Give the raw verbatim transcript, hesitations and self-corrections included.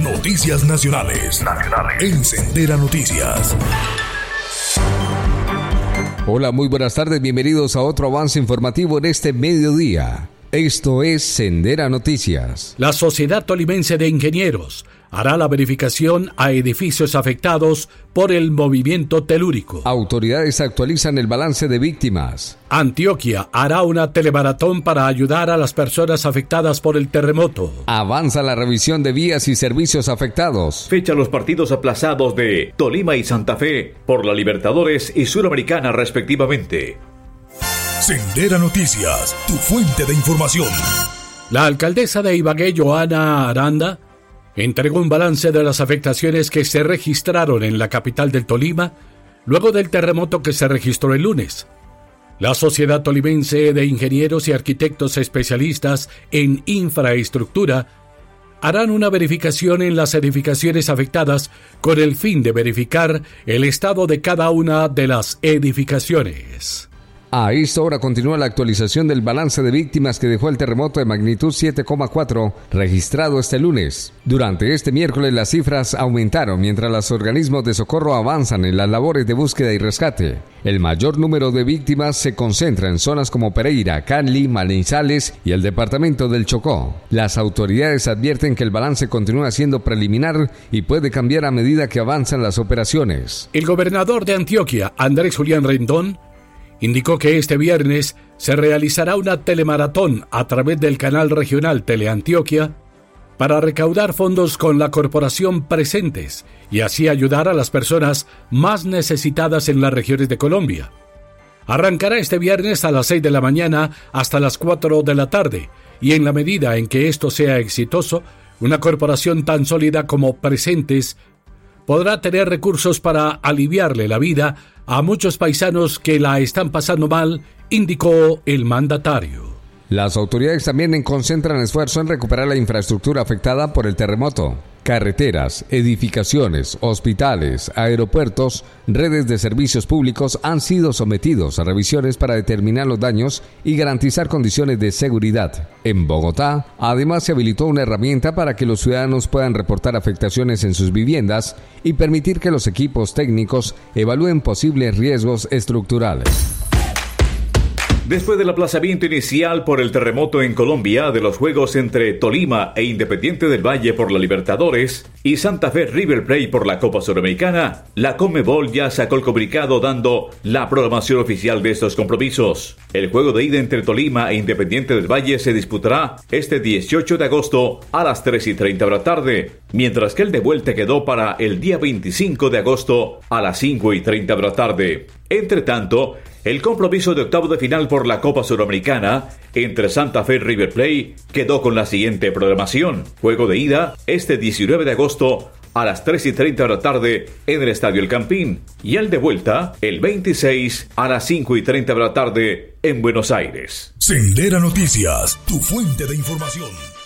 Noticias nacionales. Nacionales. En Sendera Noticias. Hola, muy buenas tardes. Bienvenidos a otro avance informativo en este mediodía. Esto es Sendera Noticias. La Sociedad Tolimense de Ingenieros hará la verificación a edificios afectados por el movimiento telúrico. Autoridades actualizan el balance de víctimas. Antioquia hará una telemaratón para ayudar a las personas afectadas por el terremoto. Avanza la revisión de vías y servicios afectados. Fecha los partidos aplazados de Tolima y Santa Fe por la Libertadores y Suramericana respectivamente. Sendera Noticias, tu fuente de información. La alcaldesa de Ibagué, Joana Aranda, entregó un balance de las afectaciones que se registraron en la capital del Tolima luego del terremoto que se registró el lunes. La Sociedad Tolimense de Ingenieros y Arquitectos Especialistas en Infraestructura harán una verificación en las edificaciones afectadas con el fin de verificar el estado de cada una de las edificaciones. A esta hora continúa la actualización del balance de víctimas que dejó el terremoto de magnitud siete coma cuatro registrado este lunes. Durante este miércoles las cifras aumentaron mientras los organismos de socorro avanzan en las labores de búsqueda y rescate. El mayor número de víctimas se concentra en zonas como Pereira, Cali, Manizales y el departamento del Chocó. Las autoridades advierten que el balance continúa siendo preliminar y puede cambiar a medida que avanzan las operaciones. El gobernador de Antioquia, Andrés Julián Rendón, indicó que este viernes se realizará una telemaratón a través del canal regional Teleantioquia para recaudar fondos con la corporación Presentes y así ayudar a las personas más necesitadas en las regiones de Colombia. Arrancará este viernes a las seis de la mañana hasta las cuatro de la tarde y en la medida en que esto sea exitoso, una corporación tan sólida como Presentes podrá tener recursos para aliviarle la vida a muchos paisanos que la están pasando mal, indicó el mandatario. Las autoridades también concentran esfuerzo en recuperar la infraestructura afectada por el terremoto. Carreteras, edificaciones, hospitales, aeropuertos, redes de servicios públicos han sido sometidos a revisiones para determinar los daños y garantizar condiciones de seguridad. En Bogotá, además se habilitó una herramienta para que los ciudadanos puedan reportar afectaciones en sus viviendas y permitir que los equipos técnicos evalúen posibles riesgos estructurales. Después del aplazamiento inicial por el terremoto en Colombia de los juegos entre Tolima e Independiente del Valle por la Libertadores y Santa Fe River Plate por la Copa Suramericana, la Conmebol ya sacó el comunicado dando la programación oficial de estos compromisos. El juego de ida entre Tolima e Independiente del Valle se disputará este dieciocho de agosto a las tres y treinta de la tarde, mientras que el de vuelta quedó para el día veinticinco de agosto a las cinco y treinta de la tarde. Entre tanto, el compromiso de octavo de final por la Copa Suramericana entre Santa Fe y River Plate quedó con la siguiente programación. Juego de ida este diecinueve de agosto a las tres y treinta de la tarde en el Estadio El Campín y el de vuelta el veintiséis a las cinco y treinta de la tarde en Buenos Aires. Sendera Noticias, tu fuente de información.